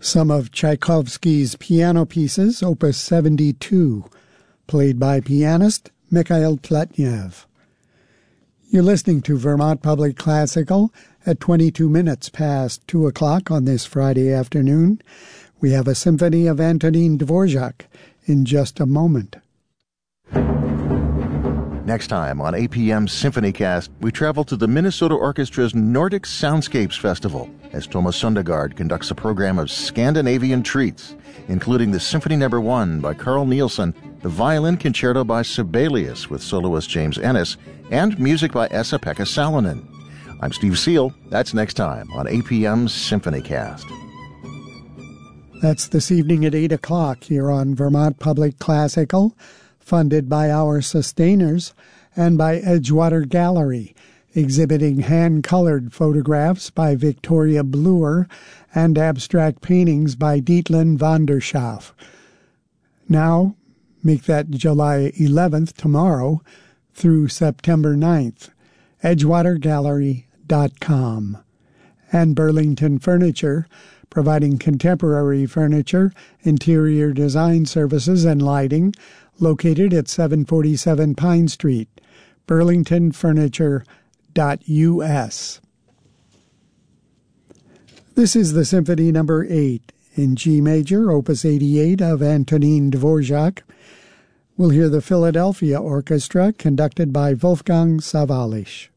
Some of Tchaikovsky's piano pieces, Opus 72, played by pianist Mikhail Pletnev. You're listening to Vermont Public Classical at 22 minutes past 2 o'clock on this Friday afternoon. We have a symphony of Antonin Dvorak in just a moment. Next time on APM SymphonyCast, we travel to the Minnesota Orchestra's Nordic Soundscapes Festival as Thomas Sundergaard conducts a program of Scandinavian treats, including the Symphony No. 1 by Carl Nielsen, the Violin Concerto by Sibelius with soloist James Ennis, and music by Esa-Pekka Salonen. I'm Steve Seal. That's next time on APM SymphonyCast. That's this evening at 8 o'clock here on Vermont Public Classical, funded by our sustainers and by Edgewater Gallery, exhibiting hand-colored photographs by Victoria Bluer and abstract paintings by Dietlen van der Schaaf. Now, make that July 11th tomorrow through September 9th, edgewatergallery.com. And Burlington Furniture, providing contemporary furniture, interior design services, and lighting, located at 747 Pine Street, burlingtonfurniture.us. This is the Symphony No. 8 in G major, Opus 88 of Antonin Dvorak. We'll hear the Philadelphia Orchestra conducted by Wolfgang Sawallisch.